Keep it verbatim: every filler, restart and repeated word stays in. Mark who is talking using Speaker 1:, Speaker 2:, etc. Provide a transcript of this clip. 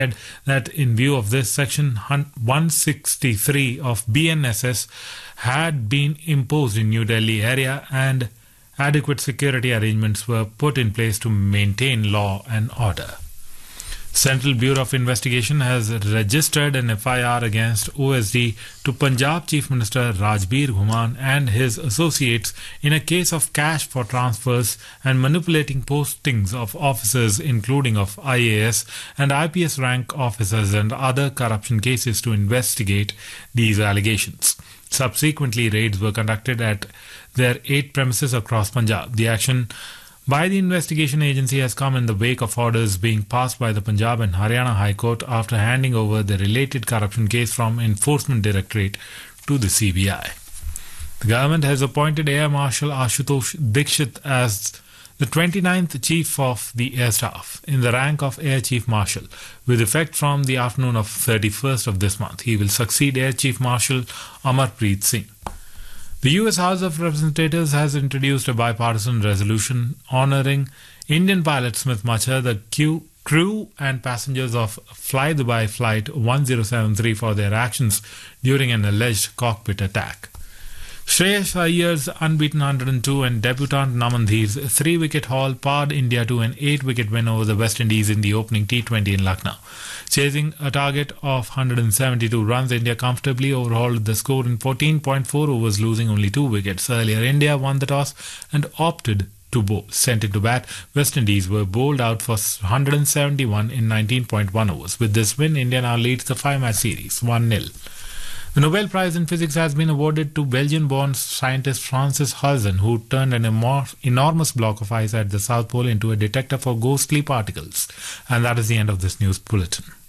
Speaker 1: that in view of this, Section one sixty-three of B N S S had been imposed in New Delhi area and adequate security arrangements were put in place to maintain law and order. Central Bureau of Investigation has registered an F I R against O S D to Punjab Chief Minister Rajbir Ghuman and his associates in a case of cash for transfers and manipulating postings of officers, including of I A S and I P S rank officers, and other corruption cases to investigate these allegations. Subsequently, raids were conducted at their eight premises across Punjab. The action by the investigation agency has come in the wake of orders being passed by the Punjab and Haryana High Court after handing over the related corruption case from Enforcement Directorate to the C B I. The government has appointed Air Marshal Ashutosh Dikshit as the twenty-ninth Chief of the Air Staff in the rank of Air Chief Marshal, with effect from the afternoon of thirty-first of this month. He will succeed Air Chief Marshal Amarpreet Singh. The U S House of Representatives has introduced a bipartisan resolution honoring Indian pilot Smith Machar, the Q crew and passengers of Fly Dubai Flight one zero seven three for their actions during an alleged cockpit attack. Shreyas Iyengar's unbeaten one hundred two and debutant Naman Dheer's three-wicket haul parred India to an eight-wicket win over the West Indies in the opening T twenty in Lucknow. Chasing a target of one hundred seventy-two runs, India comfortably overhauled the score in fourteen point four overs, losing only two wickets. Earlier, India won the toss and opted to bowl. Sent into bat, West Indies were bowled out for one hundred seventy-one in nineteen point one overs. With this win, India now leads the five-match series one nil. The Nobel Prize in Physics has been awarded to Belgian-born scientist Francis Halzen, who turned an enormous block of ice at the South Pole into a detector for ghostly particles. And that is the end of this news bulletin.